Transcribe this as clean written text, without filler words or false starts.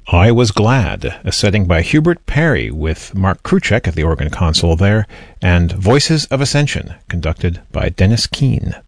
I Was Glad, a setting by Hubert Parry with Mark Kruchek at the organ console there, and Voices of Ascension, conducted by Dennis Keane.